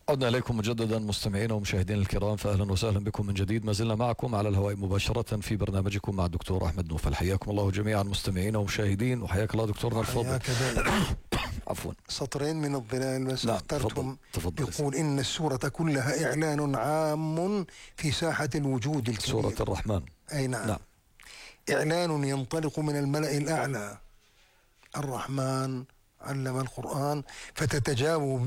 عدنا إليكم مجددا مستمعينا ومشاهدينا الكرام، فأهلا وسهلا بكم من جديد. ما زلنا معكم على الهواء مباشرة في برنامجكم مع الدكتور أحمد نوفل. حياكم الله جميعا مستمعينا ومشاهدين، وحياك الله دكتورنا الفاضل. عفوا، سطرين من الظلال بس اخترتهم. تفضل. يقول إن السورة كلها إعلان عام في ساحة الوجود الكبير. سورة الرحمن. أي نعم. إعلان ينطلق من الملأ الأعلى. الرحمن علم القرآن فتتجاوب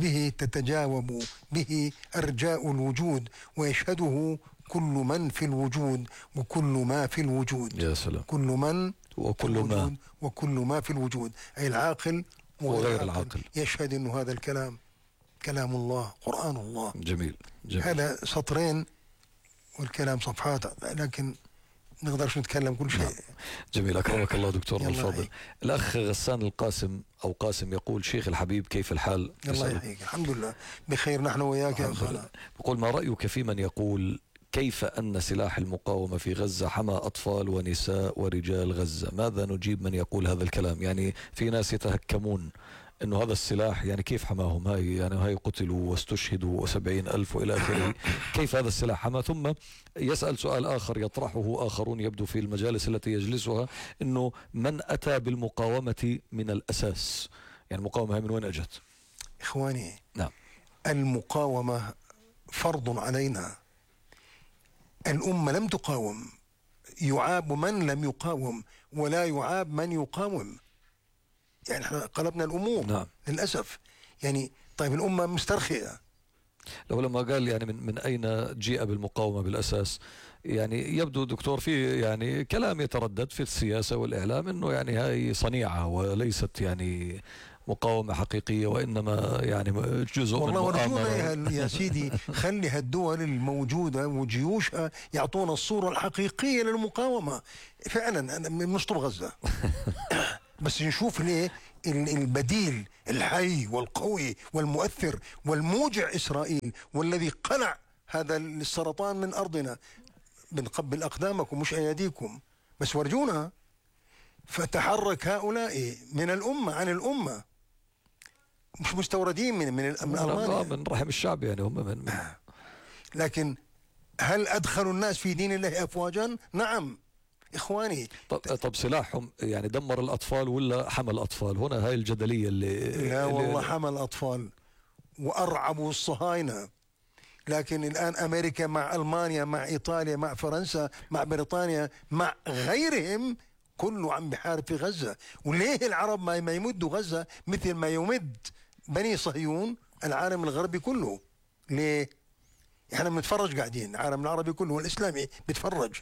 به أرجاء الوجود، ويشهده كل من في الوجود وكل ما في الوجود. يا سلام. كل من وكل ما في الوجود، أي العاقل وغير العاقل يشهد أنه هذا الكلام كلام الله، قرآن الله. جميل. هذا سطرين والكلام صفحات، لكن نقدرش نتكلم كل شيء. جميل، أكرمك الله دكتورنا الفاضل. الأخ غسان القاسم أو قاسم يقول: شيخ الحبيب كيف الحال؟ الله يحييك. الحمد لله بخير نحن وياك يا أخونا. يقول: ما رأيك في من يقول كيف أن سلاح المقاومة في غزة حمى أطفال ونساء ورجال غزة؟ ماذا نجيب من يقول هذا الكلام؟ يعني في ناس يتهكمون أنه هذا السلاح يعني كيف حماهم، هاي قتلوا واستشهدوا 70,000 وإلى آخره. كيف هذا السلاح حمى؟ ثم يسأل سؤال آخر يطرحه آخرون يبدو في المجالس التي يجلسها، أنه من أتى بالمقاومة من الأساس؟ يعني المقاومة من وين أجت؟ إخواني، نعم، المقاومة فرض علينا. الأمة لم تقاوم، يعاب من لم يقاوم ولا يعاب من يقاوم. يعني احنا قلبنا الأمور. نعم. للأسف. يعني طيب الأمة مسترخية. لو لما قال يعني من أين جيء بالمقاومة بالأساس، يعني يبدو دكتور في يعني كلام يتردد في السياسة والإعلام أنه يعني هاي صنيعة وليست يعني مقاومة حقيقية، وإنما يعني جزء من مؤامرة. يا سيدي خلي هالدول الموجودة وجيوشها يعطونا الصورة الحقيقية للمقاومة. فعلا نشطب غزة بس نشوف ليه البديل الحي والقوي والمؤثر والموجع إسرائيل، والذي قلع هذا السرطان من أرضنا. بنقبل أقدامكم مش أيديكم، بس ورجونا. فتحرك هؤلاء من الأمة عن الأمة، مش مستوردين من ألمانيا، من رحم الشعب، يعني هم من لكن هل أدخلوا الناس في دين الله أفواجا؟ نعم إخواني. طب سلاحهم يعني دمر الأطفال ولا حمى الأطفال؟ هنا هاي الجدلية لا والله حمى الأطفال وأرعبوا الصهاينة. لكن الآن أمريكا مع ألمانيا مع إيطاليا مع فرنسا مع بريطانيا مع غيرهم كله عم بحارب في غزة. وليه العرب ما يمدوا غزة مثل ما يمد بني صهيون العالم الغربي كله؟ ليه؟ احنا بنتفرج قاعدين، العالم العربي كله والإسلامي بيتفرج.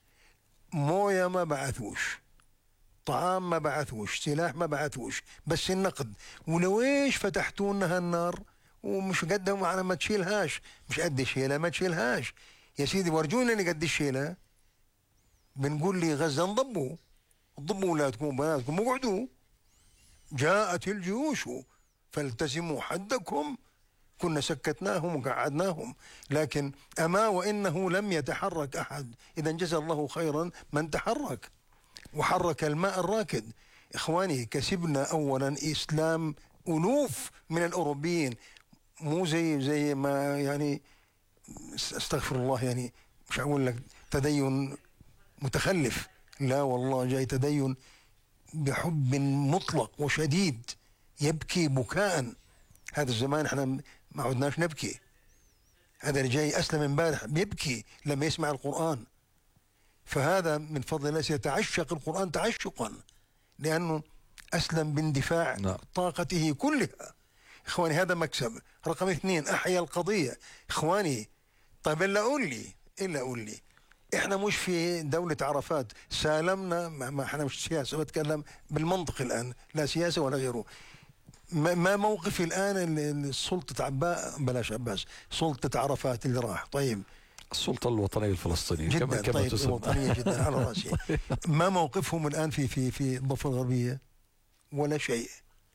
موية ما بعثوش، طعام ما بعثوش، سلاح ما بعثوش، بس النقد. ولو ايش فتحتوا لنا هالنار ومش قدهم على ما تشيلهاش، مش قد الشيلة ما تشيلهاش. يا سيدي ورجونا اللي قد الشيلة. بنقول لي غزة انضبوا اولادكم وبناتكم وقعدوا. جاءت الجيوش فالتزموا حدكم، كنا سكتناهم وقعدناهم. لكن أما وإنه لم يتحرك أحد. إذا جزا الله خيرا من تحرك وحرك الماء الراكد. إخواني، كسبنا أولا إسلام ألوف من الأوروبيين، مو زي ما يعني استغفر الله، يعني مش هقول لك تدين متخلف، لا والله جاي تدين بحب مطلق وشديد، يبكي بكاء. هذا الزمان احنا ما عدناش نبكي. هذا اللي جاي أسلم امبارح بيبكي لما يسمع القرآن. فهذا من فضل الله سيتعشق القرآن تعشقا، لأنه أسلم باندفاع طاقته كلها. إخواني هذا مكسب. رقم 2، أحيا القضية. إخواني طيب إلا أقول لي إحنا مش في دولة عرفات سالمنا، ما إحنا مش سياسة، بتكلم بالمنطق الآن، لا سياسة ولا غيره. ما موقف الآن سلطة عباس، سلطة عرفات اللي راح؟ طيب السلطة الوطنية الفلسطينية جدا كما طيب تسمى. وطنية جدا على رأسي. ما موقفهم الآن في الضفة الغربية؟ ولا شيء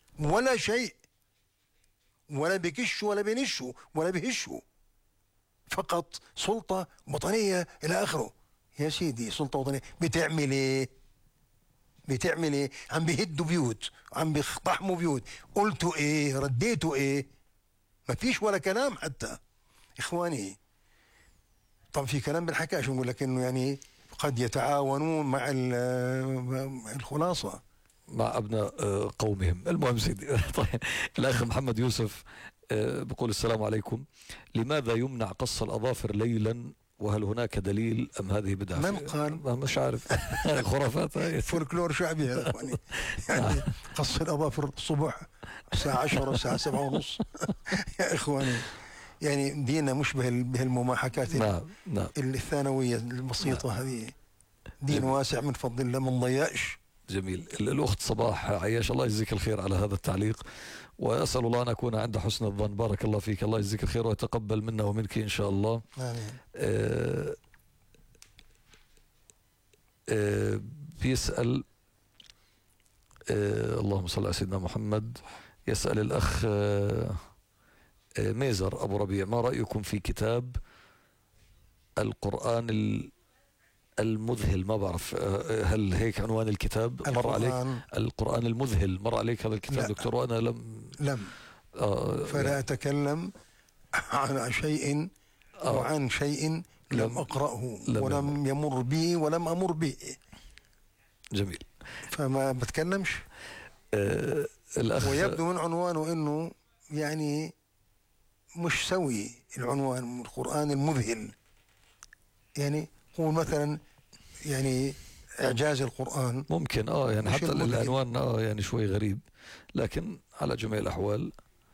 ولا بكشوا ولا بنشوا ولا بهشوا، فقط سلطة وطنية إلى آخره. يا سيدي سلطة وطنية بتعمل إيه؟ عم بيهدوا بيوت، عم بيقتحموا بيوت. قلتوا إيه؟ رديتوا إيه؟ ما فيش ولا كلام حتى إخواني. طب في كلام بالحكاش نقول لك إنه يعني قد يتعاونون مع الخلاصة مع أبناء قومهم. المهم سيدي طيب الأخ محمد يوسف بقول السلام عليكم، لماذا يمنع قص الأظافر ليلا، وهل هناك دليل أم هذه بدعة؟ من قال؟ مش عارف خرافات هاي. فولكلور شعبي هذا يعني قص الأظافر الصبح الساعة 10 الساعة 7:30 يا إخواني يعني ديننا مش بهالمماحكات نعم الثانوية البسيطة هذه. دين واسع من فضل الله، ما نضيعش. جميل. الأخت صباح عياش، الله يجزيك الخير على هذا التعليق، وأسأل الله أن أكون عند حسن الظن. بارك الله فيك، الله يجزيك الخير ويتقبل منا ومنك إن شاء الله. آمين. بيسأل اللهم صل على سيدنا محمد، يسأل الأخ ميزر أبو ربيع، ما رأيكم في كتاب القرآن المذهل؟ ما بعرف هل هيك عنوان الكتاب؟ مر عليك القرآن المذهل؟ مر عليك هذا الكتاب دكتور؟ وأنا لم فلا أتكلم عن شيء أو عن شيء لم أقرأه ولم يمر بي ولم أمر به. جميل. فما بتكلمش. الأخ ويبدو من عنوانه إنه يعني مش سوي العنوان، القرآن المذهل. يعني هو مثلا يعني إعجاز القرآن ممكن يعني حتى العنوان يعني شوي غريب، لكن على جميع الأحوال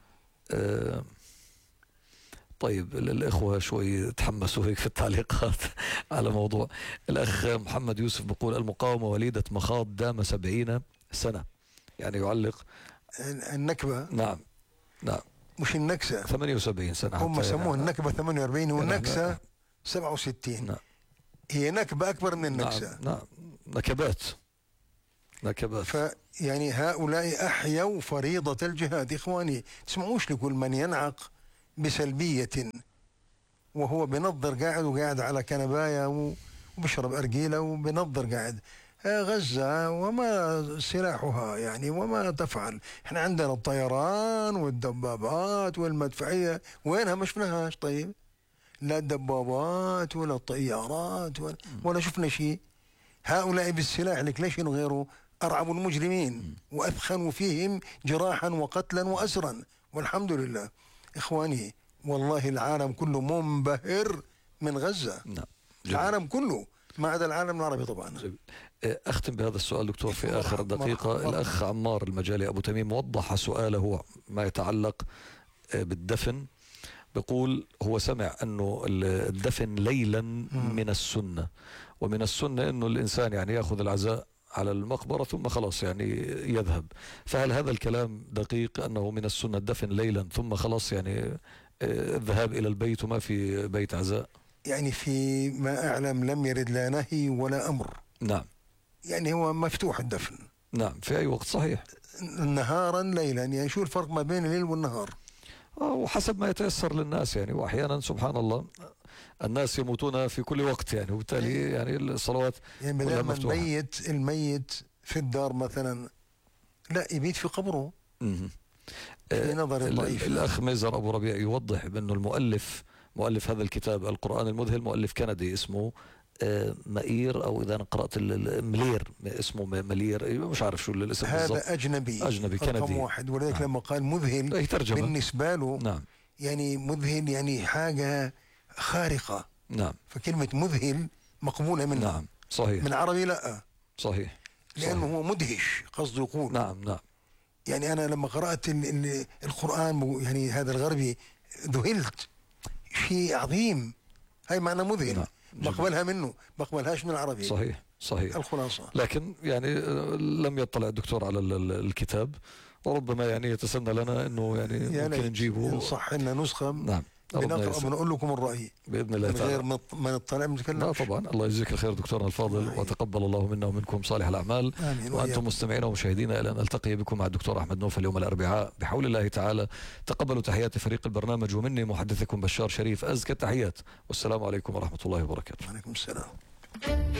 طيب الإخوة شوي تحمسوا هيك في التعليقات على موضوع. الأخ محمد يوسف بيقول المقاومة وليدة مخاض دام 70 سنة، يعني يعلق النكبة. نعم مش النكسة 78 سنة هم سموه النكبة 48 والنكسة 67. نعم. هي نكبة أكبر من النكسة. نعم نكبات. فيعني هؤلاء أحيوا فريضة الجهاد. إخواني تسمعوش لكل من ينعق بسلبية وهو بنظر قاعد على كنباية وبشرب أرجيلة وبنظر قاعد. غزة وما سلاحها يعني وما تفعل. احنا عندنا الطيران والدبابات والمدفعية، وينها؟ ما شفناهاش. طيب لا الدبابات ولا الطيارات ولا شفنا شيء. هؤلاء بالسلاح لك ليش غيروا أرعبوا المجرمين وأثخنوا فيهم جراحا وقتلا وأسرا، والحمد لله. إخواني والله العالم كله منبهر من غزة. العالم كله ما عدا العالم العربي طبعا. أختم بهذا السؤال دكتور في آخر دقيقة. الأخ عمار المجالي أبو تميم وضح سؤاله ما يتعلق بالدفن، بيقول هو سمع أنه الدفن ليلا من السنة، ومن السنة أنه الإنسان يعني يأخذ العزاء على المقبرة ثم خلاص يعني يذهب، فهل هذا الكلام دقيق أنه من السنة الدفن ليلا ثم خلاص يعني الذهاب إلى البيت وما في بيت عزاء؟ يعني في ما أعلم لم يرد لا نهي ولا أمر. نعم. يعني هو مفتوح الدفن. نعم في أي وقت صحيح. نهارا ليلا، يعني شو الفرق ما بين الليل والنهار؟ وحسب ما يتيسر للناس يعني، وأحيانا سبحان الله الناس يموتون في كل وقت يعني، وبالتالي يعني الصلوات يعني بدل ما الميت في الدار مثلا لا يبيت في قبره. في نظر ضعيف. الأخ ميزر أبو ربيع يوضح بأنه مؤلف هذا الكتاب القرآن المذهل مؤلف كندي اسمه مائير، أو إذا أنا قرأت ملير اسمه ملير، مش عارف شو الاسم بالضبط. هذا أجنبي كندي واحد، ولذلك لما قال مذهل بالنسبة له نعم. يعني مذهل يعني حاجة خارقة. نعم. فكلمة مذهل مقبولة منه. نعم صحيح. من عربي لا صحيح. لأنه هو مدهش قصده يقول. نعم. يعني أنا لما قرأت القرآن يعني هذا الغربي ذهلت، شيء عظيم. هاي معنى مذهل. نعم. بقبلها منه، بقبلهاش من العربي. صحيح الخلاصة. لكن يعني لم يطلع الدكتور على الكتاب، وربما يعني يتسنى لنا انه يعني ممكن نجيبه ان صح لنا نسخة. نعم. بنقرأ بنقول لكم الرأي بإذن الله تعالى غير ما نطلع بنتكلم. لا طبعا. الله يجزيك الخير دكتورنا الفاضل، وتقبل الله منا ومنكم صالح الأعمال. وأنتم مستمعينا ومشاهدينا إلى أن ألتقي بكم مع الدكتور أحمد نوف اليوم الأربعاء بحول الله تعالى. تقبلوا تحيات فريق البرنامج ومني محدثكم بشار شريف، أزكى التحيات، والسلام عليكم ورحمة الله وبركاته. وعليكم السلام.